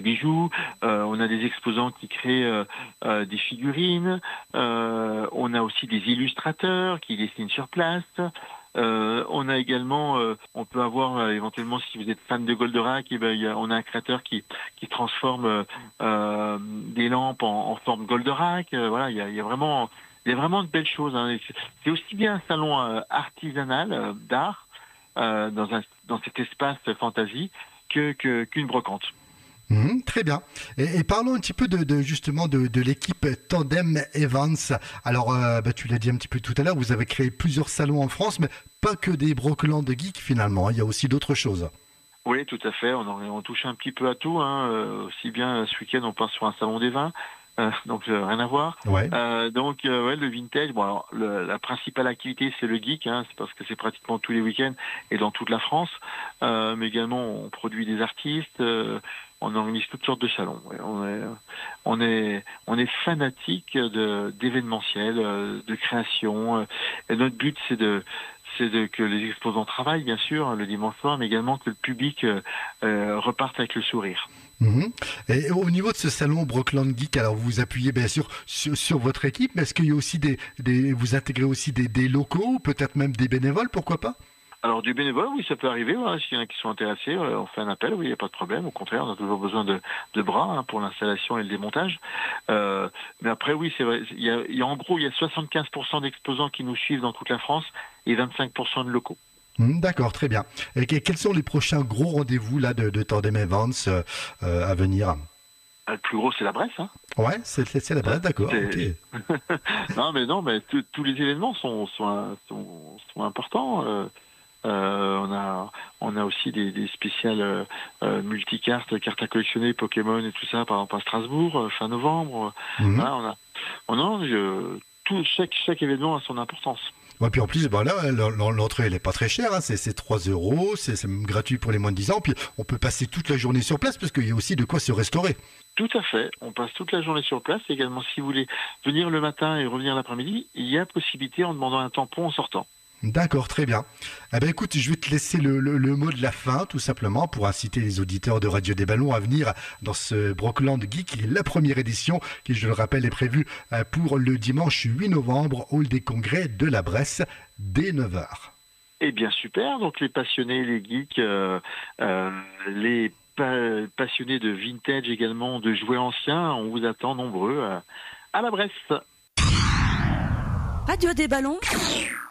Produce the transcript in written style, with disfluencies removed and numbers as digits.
bijoux, on a des exposants qui créent des figurines, on a aussi des illustrateurs qui dessinent sur place. On a également, on peut avoir éventuellement, si vous êtes fan de Goldorak, on a un créateur qui transforme des lampes en forme Goldorak. Voilà, il y a vraiment de belles choses. Hein. C'est aussi bien un salon artisanal d'art dans cet espace fantasy qu'une brocante. Très bien. Et parlons un petit peu justement de l'équipe Tandem Evans. Alors, tu l'as dit un petit peu tout à l'heure, vous avez créé plusieurs salons en France, mais pas que des Brockland Geek finalement, il y a aussi d'autres choses. Oui, tout à fait. On touche un petit peu à tout. Hein. Aussi bien ce week-end, on part sur un salon des vins. Donc rien à voir. Ouais. Le vintage. Bon, alors, la principale activité c'est le geek, hein, c'est parce que c'est pratiquement tous les week-ends et dans toute la France. Mais également on produit des artistes. On organise toutes sortes de salons. Ouais. On est fanatique d'événementiel, de création. Et notre but c'est que les exposants travaillent bien sûr le dimanche soir, mais également que le public reparte avec le sourire. Et au niveau de ce salon Brockland Geek, alors vous vous appuyez bien sûr sur votre équipe, mais est-ce qu'il y a aussi vous intégrez aussi des locaux, peut-être même des bénévoles, pourquoi pas? Alors du bénévole, oui, ça peut arriver. Voilà, s'il y en a qui sont intéressés, on fait un appel. Oui, il n'y a pas de problème. Au contraire, on a toujours besoin de bras pour l'installation et le démontage. Mais après, oui, c'est vrai. En gros, il y a 75% d'exposants qui nous suivent dans toute la France et 25% de locaux. D'accord, très bien. Et quels sont les prochains gros rendez-vous là de Tandem Events à venir? Le plus gros, c'est la Bresse. Hein. Ouais, c'est la Bresse, d'accord. Okay. non, mais tous les événements sont importants. On a aussi des spéciales multicartes, cartes à collectionner, Pokémon et tout ça, par exemple à Strasbourg, fin novembre. Voilà, chaque événement a son importance. Ouais, puis en plus, là, l'entrée, elle est pas très chère, hein. C'est 3 €, c'est même gratuit pour les moins de 10 ans, puis on peut passer toute la journée sur place, parce qu'il y a aussi de quoi se restaurer. Tout à fait, on passe toute la journée sur place. Également, si vous voulez venir le matin et revenir l'après-midi, il y a possibilité en demandant un tampon en sortant. D'accord, très bien. Eh ben écoute, je vais te laisser le mot de la fin, tout simplement, pour inciter les auditeurs de Radio des Ballons à venir dans ce Brockland Geek, la première édition, qui, je le rappelle, est prévue pour le dimanche 8 novembre, hall des congrès de la Bresse, dès 9h. Eh bien, super. Donc, les passionnés, les geeks, les passionnés de vintage également, de jouets anciens, on vous attend nombreux à la Bresse. Radio des Ballons